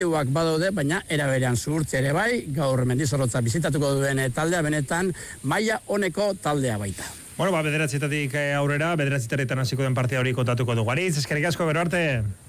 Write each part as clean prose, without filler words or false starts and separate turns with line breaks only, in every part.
badaude, baina eraberean zuhurtze ere bai, gaur Mendizorrotza bizitatuko duen taldea benetan maila oneko taldea baita.
Bueno, bederatzitatik aurrera, bederatzitaretan hasiko den partida hori kontatuko dugu. Aritz, eskerrik asko, gero arte.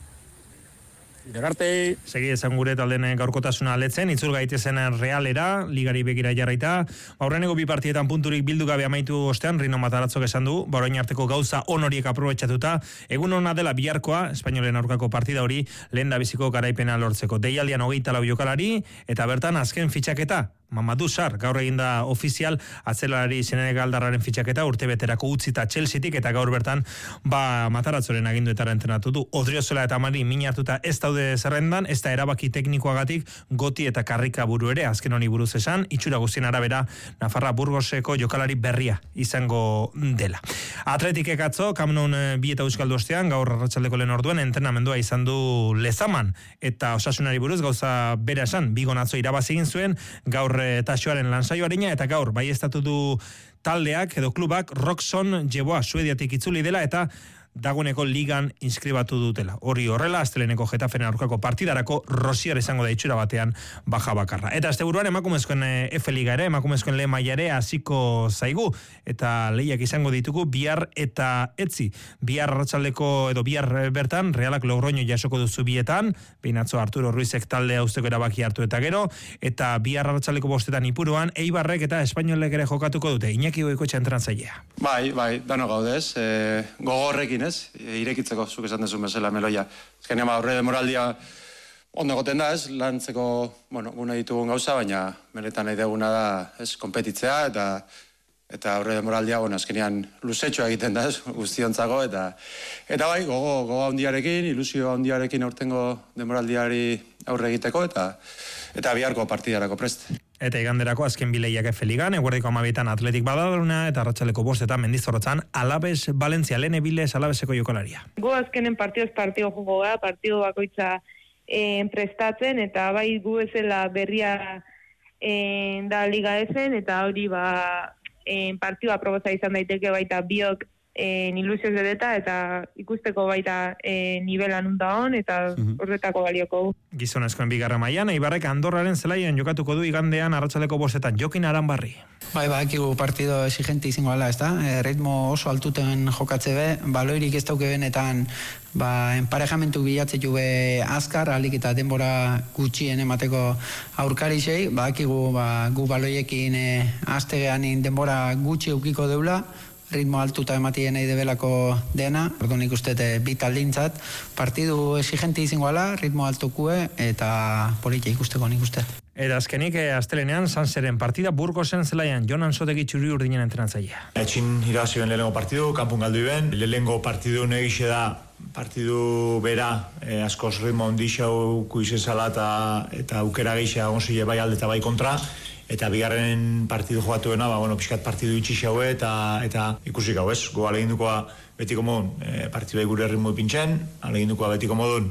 Gero arte.
Segi esan gure talden gaurkotasuna aletzen, itzul gaitezen Realera, ligari begira jarraita. Aurreneko bi partietan punturik bildu gabe amaitu ostean, Rino Mataratzok esan du, orain arteko gauza on horiek aprobetxatuta, egun ona dela biharkoa, espainolen aurkako partida hori, lehen da biziko garaipena lortzeko. Deialdian 24 jokalari, eta bertan azken fitxaketa, Mamadou Sarr, gaur egin da ofizial, atzelari Senegaldarraren fitxaketa, urte beterako utzita Chelseatik, eta gaur bertan, Mataratzoren aginduetara entrenatu du. Odriozola eta Mari min hartuta ez daude zerrendan, ez da erabaki teknikoagatik Goti eta Karrika buru ere, azken honi buruz esan, itxura guztien arabera, Nafarra Burgoseko jokalari berria izango dela. Atletikek atzo, Camp Nou bi eta Euskaldu ostean, gaur arratsaldeko lehen orduan, entrenamendua izan du Lezaman, eta osasunari buruz gauza bera esan, Bigon atzo irabazi egin zuen, gaur Taxoaren lansaioarena, eta gaur baieztatu du taldeak edo klubak Roxon Jeboa Suediatik itzuli dela eta dagoeneko ligan inskribatu dutela. Hori horrela, asteleneko Getaferen aurkako partidarako Rosier izango da itxura batean baja bakarra. Eta asteburuan emakumezkoen F-liga ere, emakumezkoen lehen maila ere hasiko zaigu, eta lehiak izango ditugu bihar eta etzi. Bihar arratsaldeko edo bihar bertan, Realak Logroño jasoko duzu bietan, behinatzo Arturo Ruizek taldea usteko erabaki hartu eta gero, eta bihar arratsaldeko bostetan Ipuruan, Eibarrek eta Espainolek ere jokatuko dute, Iñaki Goikoetxe entrenatzailea.
Bai, dano gaudez, gogorrekin irekitzeko, zuk esan dezun bezala Meloia. Ezkenean aurre demoraldia ondo egoten da, lantzeko, gune ditugun gauza, baina benetan nahi deguna da, konpetitzea, eta aurre demoraldia, ezkenean luzetxoa egiten da, guztiontzako, eta bai, gogo handiarekin, ilusio handiarekin aurtengo demoraldiari aurre egiteko, eta biharko partidarako prest.
Eta iganderako azken bileiak F-ligan, eguerdiko 12etan Atletik Badalona, eta arratsaleko 5etan Mendizorrotzan Alabes Valentzia, Lehen Ebiles Alabeseko jokalaria.
Gu azkenen partido joko gara, partido bakoitza prestatzen, eta bai gu ezela berria da liga ezen, eta hori partidua proboza izan daiteke baita biok ilusioz edeta, eta ikusteko baita nivelan unda hon, eta horretako balioko.
Gizonezkoen bigarra mailan, Eibarrek Andorraren zelaian jokatuko du igandean arratsaleko 5etan, Jokin Aranbarri.
Bai, ekigu partido exigente izango ala, ez da? Ritmo oso altuten jokatze be, baloirik ez dauke benetan, emparejamentu bilatze jube azkar, alik eta denbora gutxien emateko aurkarisei, ekigu gu baloiekin astegean denbora gutxi eukiko deula, ritmo altuta ematien nahi debelako dena, orduan ikustet bi taldintzat, partidu exigente izango ala, ritmo altukue, eta politia ikusteko nik uste.
Eta azkenik, astelenean, Sanseren partida Burgosen zelaian, Jonan Sotegi txuri urdinen entrenatzailea.
Etxin irabazioen lehenengo partidu, kanpun galdu iben, lehenengo partidu negixe da, partidu bera, askoz ritmo ondixau kuizezala eta aukera geisea onzile bai alde eta bai kontra, eta bigarren partidu jokatuena, pixkat partidu itxi xaue eta ikusik hau ez, go alegindukoa betiko modun, partidu gure ritmo ipintzen, alegindukoa betiko modun,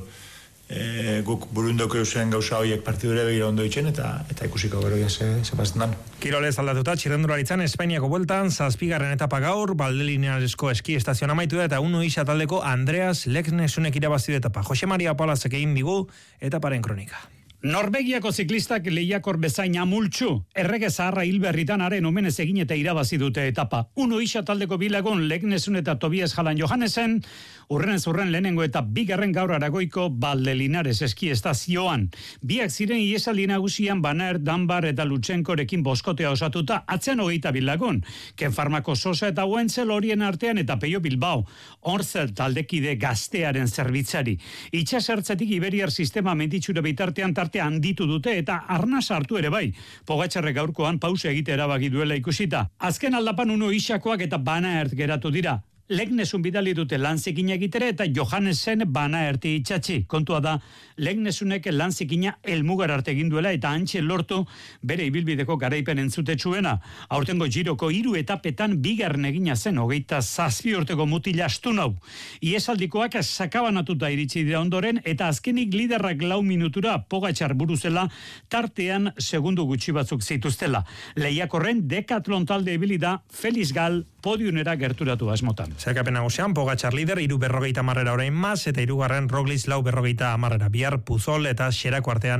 guk burundoko eusen gauza horiek partidure begira ondo ditzen, eta ikusik hau gero zepazen dan.
Kirolez aldatuta, txirrendularitzan Espainiako bueltan, 7. etapa gaur, Valdelinearesko eski estazioan amaitu da, eta uno isa taldeko Andreas Leknesunek irabazi du etapa. Jose Maria Palazek egin digu, etaparen kronika.
Norvegiako ziklistak lehiakor bezain amultxu, errege zaharra hilberritan haren omenez egin eta irabazi dute etapa. Uno isa taldeko bilagun Leknesun eta Tobias Jalan Johannesen, urrenez urren lehenengo eta bigarren gaur aragoiko Valdelinares eski estazioan. Biak ziren iesaldi nagusian Banaer, Danbar eta Lutsenkorekin boskotea osatuta, atzean 20 bilagun. Ken Farmako Sosa eta Wenzel horien artean eta Peio Bilbao. Orzel taldekide gaztearen zerbitzari. Itxasertzetik Iberiar sistema menditxure bitartean handitu dute eta arnaz hartu ere bai. Pogačarrek gaurkoan pausa egite erabaki duela ikusita. Azken aldapan uno isakoak eta Banaert geratu dira. Leknesun bidali dute lanzikina egitere eta Johannesen Banaerti itxatxi. Kontua da, Leknesunek lanzikina elmugar arte egin duela eta antxe lortu bere ibilbideko garaipen entzutetsuena. Aurtengo giroko 3 etapetan bigarren egina zen 27 urteko mutila astun hau. Iesaldikoak sakabanatuta iritsi dira ondoren eta azkenik liderrak 4 minutura Pogačar buruzela tartean segundu gutxi batzuk zituztela. Lehiakorren Decathlon talde ibili da Felix Gal podiunera gerturatu asmotan.
Zerkapen nagusian, Pogačar lider, 3:40 orain maz, eta 3. Roglic 4:40. Bihar Puzol eta Xerako artean